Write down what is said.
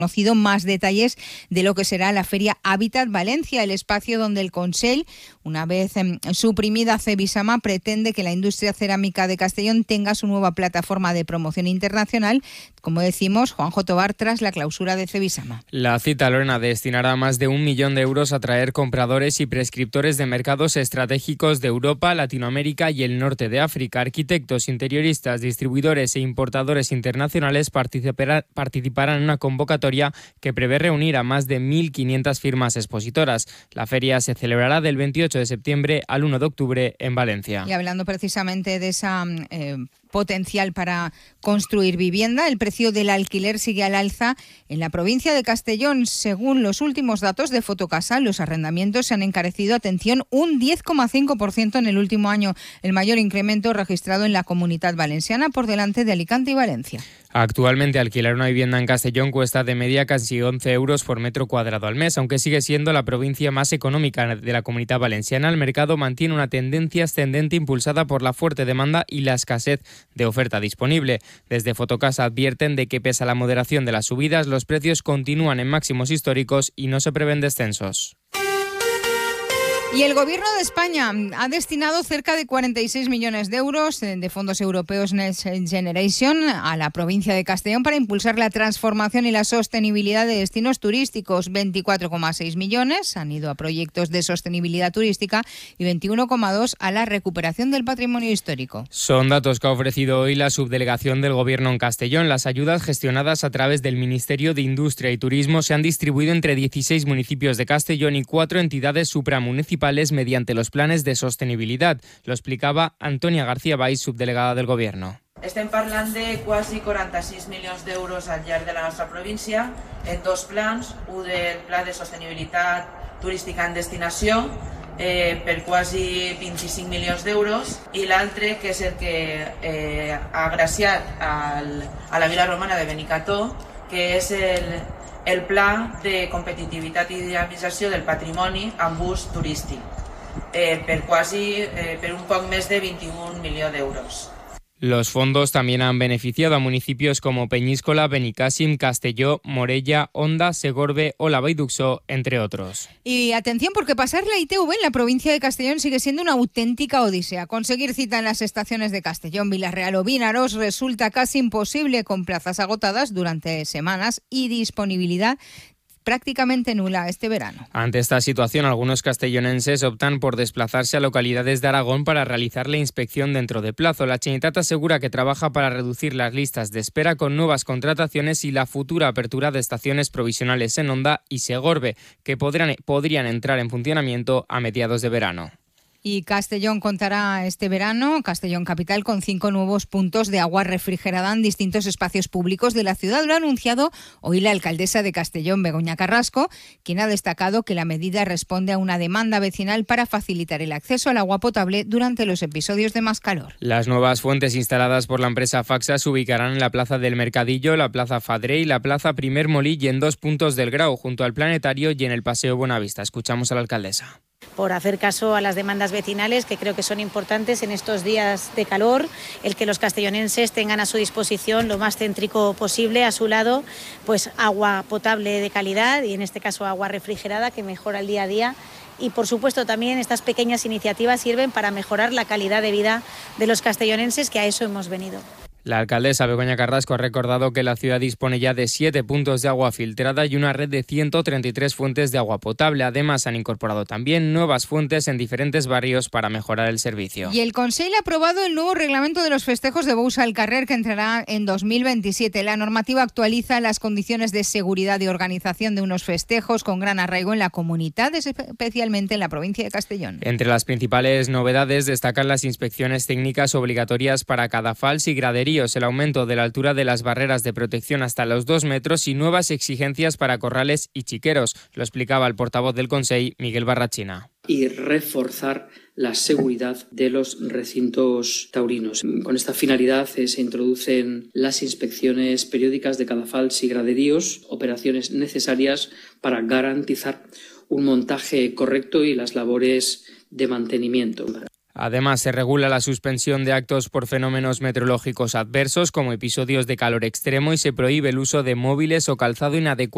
conocido más detalles de lo que será la Feria Hábitat Valencia, el espacio donde el Consell, una vez suprimida Cebisama, pretende que la industria cerámica de Castellón tenga su nueva plataforma de promoción internacional, como decimos, Juanjo Tobar, tras la clausura de Cebisama. La cita, Lorena, destinará más de 1 millón de euros a atraer compradores y prescriptores de mercados estratégicos de Europa, Latinoamérica y el norte de África. Arquitectos, interioristas, distribuidores e importadores internacionales participarán en una convocatoria que prevé reunir a más de 1.500 firmas expositoras. La feria se celebrará del 28 de septiembre al 1 de octubre en Valencia. Y hablando precisamente de esa potencial para construir vivienda, el precio del alquiler sigue al alza en la provincia de Castellón. Según los últimos datos de Fotocasa, los arrendamientos se han encarecido, atención, un 10,5% en el último año, el mayor incremento registrado en la Comunidad Valenciana, por delante de Alicante y Valencia. Actualmente alquilar una vivienda en Castellón cuesta de media casi 11 euros por metro cuadrado al mes. Aunque sigue siendo la provincia más económica de la Comunidad Valenciana, el mercado mantiene una tendencia ascendente impulsada por la fuerte demanda y la escasez de oferta disponible. Desde Fotocasa advierten de que pese a la moderación de las subidas, los precios continúan en máximos históricos y no se prevén descensos. Y el Gobierno de España ha destinado cerca de 46 millones de euros de fondos europeos Next Generation a la provincia de Castellón para impulsar la transformación y la sostenibilidad de destinos turísticos. 24,6 millones han ido a proyectos de sostenibilidad turística y 21,2 a la recuperación del patrimonio histórico. Son datos que ha ofrecido hoy la subdelegación del Gobierno en Castellón. Las ayudas gestionadas a través del Ministerio de Industria y Turismo se han distribuido entre 16 municipios de Castellón y 4 entidades supramunicipales mediante los planes de sostenibilidad. Lo explicaba Antonia García Valls, subdelegada del Gobierno. Estem parlant de quasi 46 milions d'euros al llarg de la nostra província en dos plans, un del Pla de Sostenibilitat Turística en Destinació per quasi 25 milions d'euros i l'altre, que és el que ha agraciat a la Vila Romana de Benicarló, que és el Pla de Competitivitat i Dinamització del Patrimoni amb ús turístic, per un poc més de 21 milions d'euros. Los fondos también han beneficiado a municipios como Peñíscola, Benicàssim, Castelló, Morella, Onda, Segorbe o la Vall-d'Uxó, entre otros. Y atención, porque pasar la ITV en la provincia de Castellón sigue siendo una auténtica odisea. Conseguir cita en las estaciones de Castellón, Villarreal o Vinaros resulta casi imposible, con plazas agotadas durante semanas y disponibilidad prácticamente nula este verano. Ante esta situación, algunos castellonenses optan por desplazarse a localidades de Aragón para realizar la inspección dentro de plazo. La Generalitat asegura que trabaja para reducir las listas de espera con nuevas contrataciones y la futura apertura de estaciones provisionales en Onda y Segorbe, que podrían entrar en funcionamiento a mediados de verano. Y Castellón contará este verano, Castellón Capital, con 5 nuevos puntos de agua refrigerada en distintos espacios públicos de la ciudad. Lo ha anunciado hoy la alcaldesa de Castellón, Begoña Carrasco, quien ha destacado que la medida responde a una demanda vecinal para facilitar el acceso al agua potable durante los episodios de más calor. Las nuevas fuentes instaladas por la empresa Faxa se ubicarán en la Plaza del Mercadillo, la Plaza Fadré y la Plaza Primer Molí, y en 2 puntos del Grau, junto al Planetario y en el Paseo Buenavista. Escuchamos a la alcaldesa. Por hacer caso a las demandas vecinales, que creo que son importantes en estos días de calor, el que los castellonenses tengan a su disposición lo más céntrico posible, a su lado, pues agua potable de calidad y en este caso agua refrigerada que mejora el día a día. Y por supuesto también estas pequeñas iniciativas sirven para mejorar la calidad de vida de los castellonenses, que a eso hemos venido. La alcaldesa Begoña Carrasco ha recordado que la ciudad dispone ya de 7 puntos de agua filtrada y una red de 133 fuentes de agua potable. Además, han incorporado también nuevas fuentes en diferentes barrios para mejorar el servicio. Y el Consell ha aprobado el nuevo reglamento de los festejos de Bous al Carrer, que entrará en 2027. La normativa actualiza las condiciones de seguridad y organización de unos festejos con gran arraigo en la comunidad, especialmente en la provincia de Castellón. Entre las principales novedades destacan las inspecciones técnicas obligatorias para cadafals y graderíos, el aumento de la altura de las barreras de protección hasta los 2 metros y nuevas exigencias para corrales y chiqueros. Lo explicaba el portavoz del Consell, Miguel Barrachina. Y reforzar la seguridad de los recintos taurinos. Con esta finalidad se introducen las inspecciones periódicas de cadafals y graderíos, operaciones necesarias para garantizar un montaje correcto y las labores de mantenimiento. Además, se regula la suspensión de actos por fenómenos meteorológicos adversos como episodios de calor extremo y se prohíbe el uso de móviles o calzado inadecuado